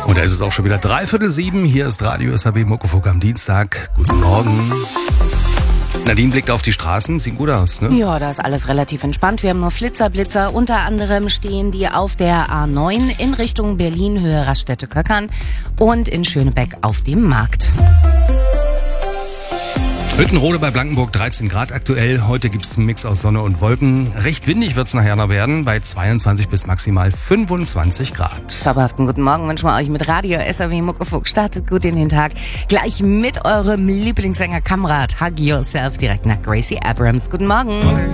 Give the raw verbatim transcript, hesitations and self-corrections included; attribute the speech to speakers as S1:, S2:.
S1: Und da ist es auch schon wieder dreiviertel sieben. Hier ist Radio S H B Muckefuck am Dienstag. Guten Morgen. Nadine blickt auf die Straßen, sieht gut aus, ne?
S2: Ja, da ist alles relativ entspannt. Wir haben nur Flitzer, Blitzer. Unter anderem stehen die auf der A neun in Richtung Berlin, Höhe Raststätte-Köckern und in Schönebeck auf dem Markt.
S1: Hüttenrode bei Blankenburg, dreizehn Grad aktuell. Heute gibt es einen Mix aus Sonne und Wolken. Recht windig wird es nachher noch werden, bei zweiundzwanzig bis maximal fünfundzwanzig Grad.
S2: Zauberhaften guten Morgen wünschen wir euch mit Radio S H B Muckefuck. Startet gut in den Tag. Gleich mit eurem Lieblingssänger Kamrat. Hug Yourself direkt nach Gracie Abrams. Guten Morgen.
S1: Okay.